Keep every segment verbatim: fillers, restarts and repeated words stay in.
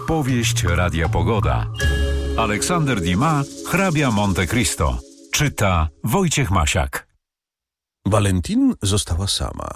Powieść Radia Pogoda. Aleksander Dumas, hrabia Monte Cristo. Czyta Wojciech Masiak. Valentine została sama.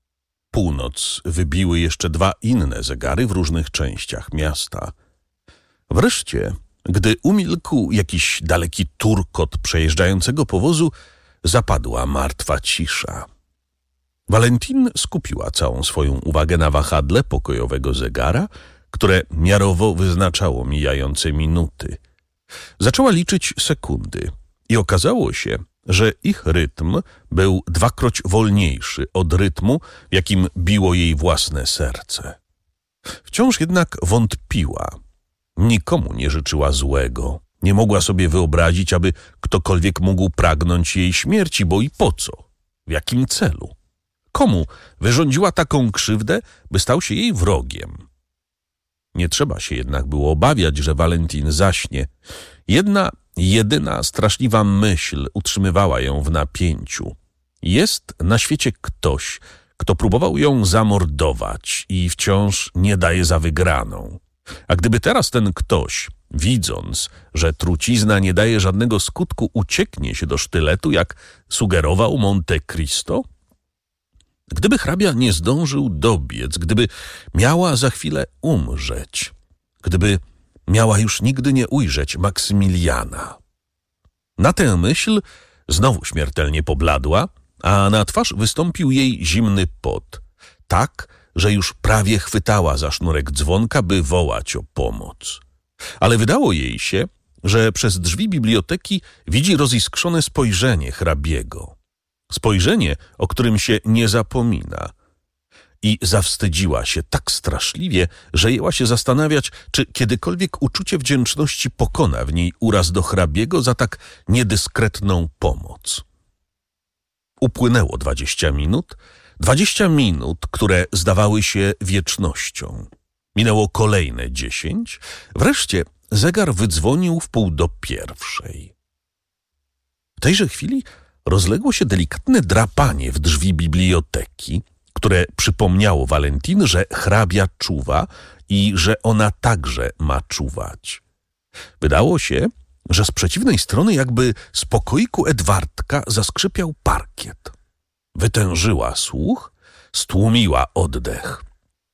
Północ wybiły jeszcze dwa inne zegary w różnych częściach miasta. Wreszcie, gdy umilkł jakiś daleki turkot przejeżdżającego powozu, zapadła martwa cisza. Valentine skupiła całą swoją uwagę na wahadle pokojowego zegara, które miarowo wyznaczało mijające minuty. Zaczęła liczyć sekundy i okazało się, że ich rytm był dwakroć wolniejszy od rytmu, w jakim biło jej własne serce. Wciąż jednak wątpiła. Nikomu nie życzyła złego. Nie mogła sobie wyobrazić, aby ktokolwiek mógł pragnąć jej śmierci, bo i po co? W jakim celu? Komu wyrządziła taką krzywdę, by stał się jej wrogiem? Nie trzeba się jednak było obawiać, że Valentine zaśnie. Jedna, jedyna straszliwa myśl utrzymywała ją w napięciu. Jest na świecie ktoś, kto próbował ją zamordować i wciąż nie daje za wygraną. A gdyby teraz ten ktoś, widząc, że trucizna nie daje żadnego skutku, ucieknie się do sztyletu, jak sugerował Monte Cristo? Gdyby hrabia nie zdążył dobiec, gdyby miała za chwilę umrzeć, gdyby miała już nigdy nie ujrzeć Maksymiliana. Na tę myśl znowu śmiertelnie pobladła, a na twarz wystąpił jej zimny pot, tak, że już prawie chwytała za sznurek dzwonka, by wołać o pomoc. Ale wydało jej się, że przez drzwi biblioteki widzi roziskrzone spojrzenie hrabiego. Spojrzenie, o którym się nie zapomina. I zawstydziła się tak straszliwie, że jęła się zastanawiać, czy kiedykolwiek uczucie wdzięczności pokona w niej uraz do hrabiego za tak niedyskretną pomoc. Upłynęło dwadzieścia minut, dwadzieścia minut, które zdawały się wiecznością. Minęło kolejne dziesięć, wreszcie zegar wydzwonił w pół do pierwszej. W tejże chwili rozległo się delikatne drapanie w drzwi biblioteki, które przypomniało Valentine, że hrabia czuwa i że ona także ma czuwać. Wydało się, że z przeciwnej strony jakby z pokoiku Edwardka zaskrzypiał parkiet. Wytężyła słuch, stłumiła oddech.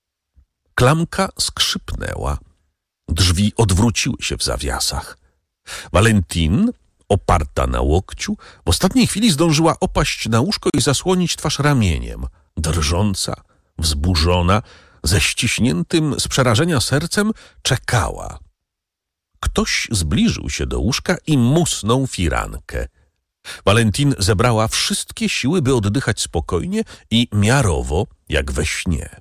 Klamka skrzypnęła. Drzwi odwróciły się w zawiasach. Valentine, oparta na łokciu, w ostatniej chwili zdążyła opaść na łóżko i zasłonić twarz ramieniem. Drżąca, wzburzona, ze ściśniętym z przerażenia sercem czekała. Ktoś zbliżył się do łóżka i musnął firankę. Valentine zebrała wszystkie siły, by oddychać spokojnie i miarowo, jak we śnie.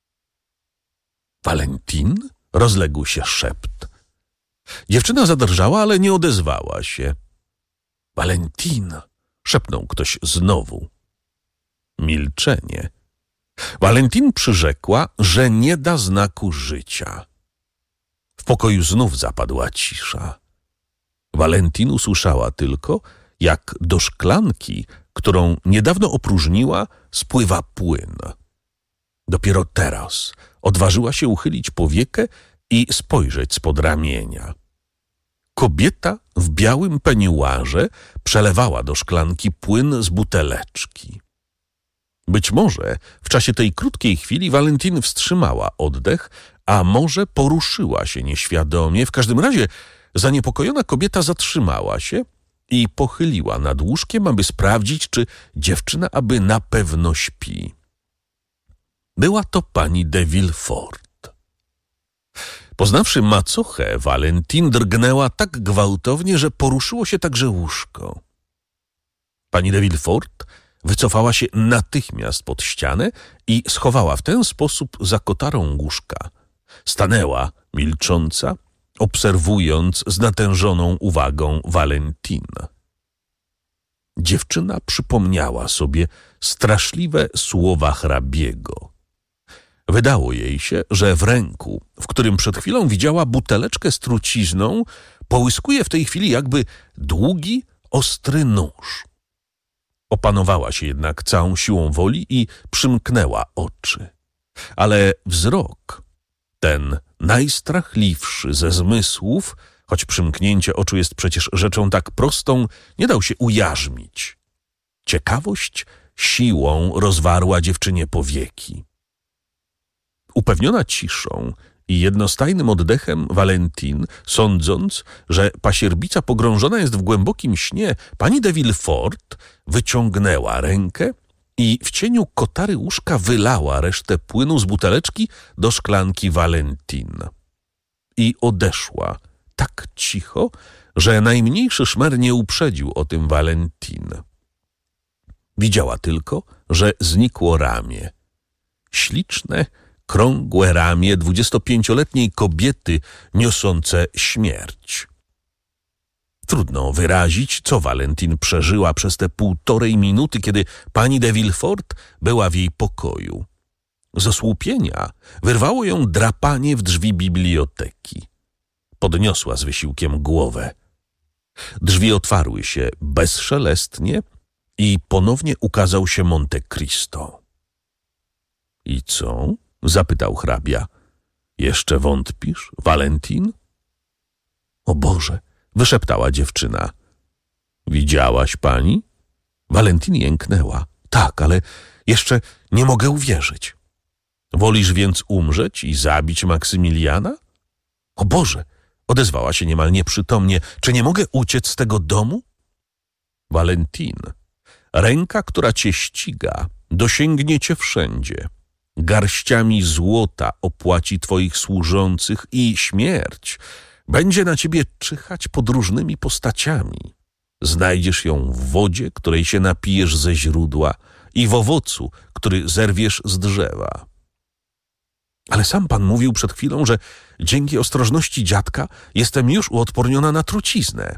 Valentine? Rozległ się szept. Dziewczyna zadrżała, ale nie odezwała się. Valentine! Szepnął ktoś znowu. Milczenie. Valentine przyrzekła, że nie da znaku życia. W pokoju znów zapadła cisza. Valentine usłyszała tylko, jak do szklanki, którą niedawno opróżniła, spływa płyn. Dopiero teraz odważyła się uchylić powiekę i spojrzeć spod ramienia. Kobieta w białym peniuarze przelewała do szklanki płyn z buteleczki. Być może w czasie tej krótkiej chwili Valentine wstrzymała oddech, a może poruszyła się nieświadomie. W każdym razie zaniepokojona kobieta zatrzymała się i pochyliła nad łóżkiem, aby sprawdzić, czy dziewczyna aby na pewno śpi. Była to pani de Villefort. Poznawszy macochę, Valentine drgnęła tak gwałtownie, że poruszyło się także łóżko. Pani de Villefort wycofała się natychmiast pod ścianę i schowała w ten sposób za kotarą łóżka. Stanęła, milcząca, obserwując z natężoną uwagą Valentine. Dziewczyna przypomniała sobie straszliwe słowa hrabiego. Wydało jej się, że w ręku, w którym przed chwilą widziała buteleczkę z trucizną, połyskuje w tej chwili jakby długi, ostry nóż. Opanowała się jednak całą siłą woli i przymknęła oczy. Ale wzrok Ten najstrachliwszy ze zmysłów, choć przymknięcie oczu jest przecież rzeczą tak prostą, nie dał się ujarzmić. Ciekawość siłą rozwarła dziewczynie powieki. Upewniona ciszą i jednostajnym oddechem Valentine, sądząc, że pasierbica pogrążona jest w głębokim śnie, pani de Villefort wyciągnęła rękę i w cieniu kotary łóżka wylała resztę płynu z buteleczki do szklanki Valentine. I odeszła tak cicho, że najmniejszy szmer nie uprzedził o tym Valentine. Widziała tylko, że znikło ramię. Śliczne, krągłe ramię dwudziestopięcioletniej kobiety niosące śmierć. Trudno wyrazić, co Valentine przeżyła przez te półtorej minuty, kiedy pani de Villefort była w jej pokoju. Z osłupienia wyrwało ją drapanie w drzwi biblioteki. Podniosła z wysiłkiem głowę. Drzwi otwarły się bezszelestnie i ponownie ukazał się Monte Cristo. I co? Zapytał hrabia. Jeszcze wątpisz, Valentine? O Boże, wyszeptała dziewczyna. Widziałaś pani? Valentine jęknęła. Tak, ale jeszcze nie mogę uwierzyć. Wolisz więc umrzeć i zabić Maksymiliana? O Boże, odezwała się niemal nieprzytomnie. Czy nie mogę uciec z tego domu? Valentine, ręka, która cię ściga, dosięgnie cię wszędzie. Garściami złota opłaci twoich służących i śmierć będzie na ciebie czyhać pod różnymi postaciami. Znajdziesz ją w wodzie, której się napijesz ze źródła, i w owocu, który zerwiesz z drzewa. Ale sam pan mówił przed chwilą, że dzięki ostrożności dziadka jestem już uodporniona na truciznę.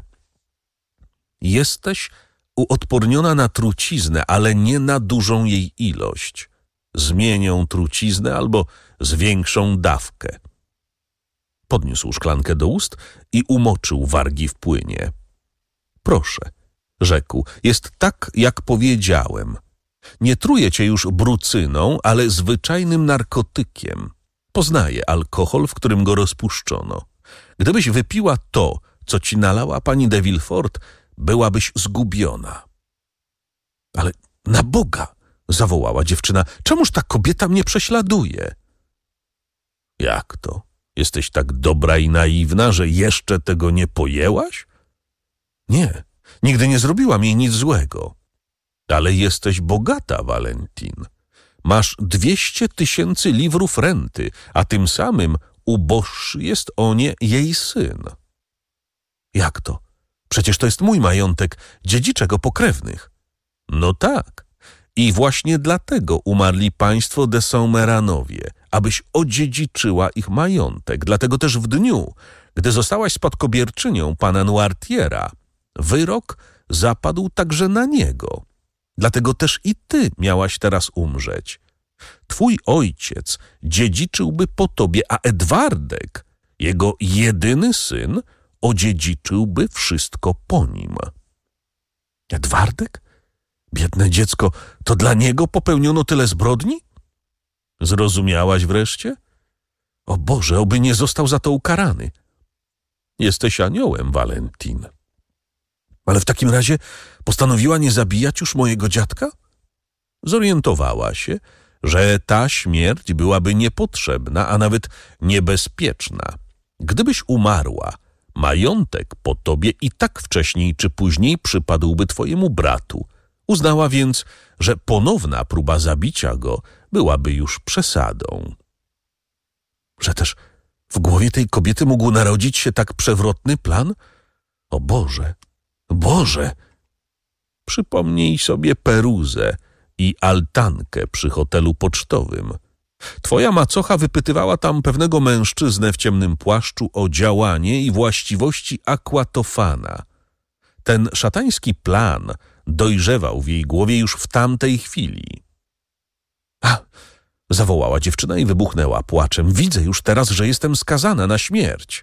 Jesteś uodporniona na truciznę, ale nie na dużą jej ilość. Zmienią truciznę albo zwiększą dawkę. Podniósł szklankę do ust i umoczył wargi w płynie. Proszę, rzekł, jest tak, jak powiedziałem. Nie truję cię już brucyną, ale zwyczajnym narkotykiem. Poznaję alkohol, w którym go rozpuszczono. Gdybyś wypiła to, co ci nalała pani de Villefort, byłabyś zgubiona. Ale na Boga, zawołała dziewczyna, czemuż ta kobieta mnie prześladuje? Jak to? Jesteś tak dobra i naiwna, że jeszcze tego nie pojęłaś? Nie, nigdy nie zrobiłam jej nic złego. Ale jesteś bogata, Valentine. Masz dwieście tysięcy liwrów renty, a tym samym uboższy jest o nie jej syn. Jak to? Przecież to jest mój majątek, dziedziczego pokrewnych. No tak. I właśnie dlatego umarli państwo de Saint-Méranowie, abyś odziedziczyła ich majątek. Dlatego też w dniu, gdy zostałaś spadkobierczynią pana Noirtiera, wyrok zapadł także na niego. Dlatego też i ty miałaś teraz umrzeć. Twój ojciec dziedziczyłby po tobie, a Edwardek, jego jedyny syn, odziedziczyłby wszystko po nim. Edwardek? Biedne dziecko, to dla niego popełniono tyle zbrodni? Zrozumiałaś wreszcie? O Boże, oby nie został za to ukarany. Jesteś aniołem, Valentine. Ale w takim razie postanowiła nie zabijać już mojego dziadka? Zorientowała się, że ta śmierć byłaby niepotrzebna, a nawet niebezpieczna. Gdybyś umarła, majątek po tobie i tak wcześniej czy później przypadłby twojemu bratu. Uznała więc, że ponowna próba zabicia go byłaby już przesadą. Że też w głowie tej kobiety mógł narodzić się tak przewrotny plan? O Boże, Boże! Przypomnij sobie Peruzę i altankę przy hotelu pocztowym. Twoja macocha wypytywała tam pewnego mężczyznę w ciemnym płaszczu o działanie i właściwości Aquatofana. Ten szatański plan dojrzewał w jej głowie już w tamtej chwili. A! Zawołała dziewczyna i wybuchnęła płaczem. Widzę już teraz, że jestem skazana na śmierć.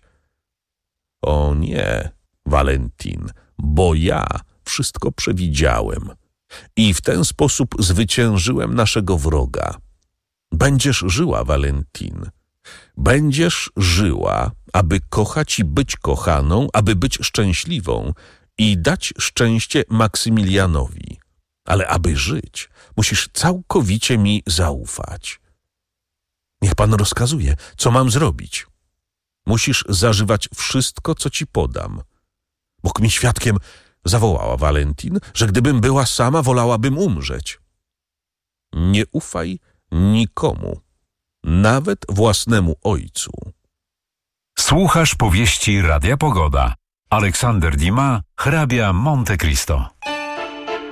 O nie, Valentine, bo ja wszystko przewidziałem i w ten sposób zwyciężyłem naszego wroga. Będziesz żyła, Valentine. Będziesz żyła, aby kochać i być kochaną, aby być szczęśliwą i dać szczęście Maksymilianowi. Ale aby żyć, musisz całkowicie mi zaufać. Niech pan rozkazuje, co mam zrobić. Musisz zażywać wszystko, co ci podam. Bóg mi świadkiem, zawołała Valentin, że gdybym była sama, wolałabym umrzeć. Nie ufaj nikomu, nawet własnemu ojcu. Słuchasz powieści Radia Pogoda. Aleksander Dumas, hrabia Monte Cristo.